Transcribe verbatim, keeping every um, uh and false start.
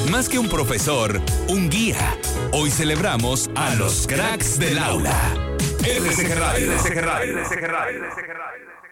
Más que un profesor, un guía. Hoy celebramos a los cracks del aula. R C G Radio. R C G Radio. R C G Radio.